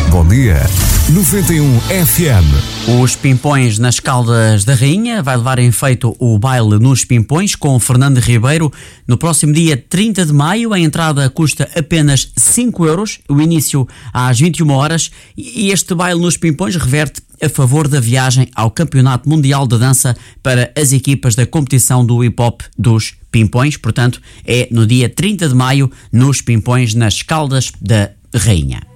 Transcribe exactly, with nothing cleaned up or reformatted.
Bom dia. noventa e um F M. Os Pimpões nas Caldas da Rainha vai levar em feito o baile nos Pimpões com Fernando Ribeiro no próximo dia trinta de maio. A entrada custa apenas cinco euros, o início às vinte e uma horas, e este baile nos Pimpões reverte a favor da viagem ao Campeonato Mundial de Dança para as equipas da competição do hip-hop dos Pimpões. Portanto, é no dia trinta de maio nos Pimpões nas Caldas da Rainha.